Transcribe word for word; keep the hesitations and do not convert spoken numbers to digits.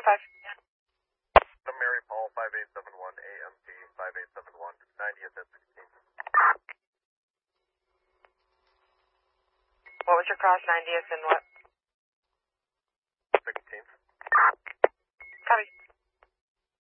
five. I'm Mary Paul, five eight seven one, A M T, five eight seven one, ninetieth at sixteen. What was your cross, ninetieth and what? sixteenth. Copy.